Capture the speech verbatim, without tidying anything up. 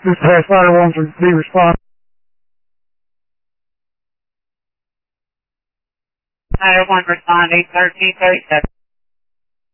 This Pathfinder one to be responded. Fighter one responding, thirteen thirty-seven.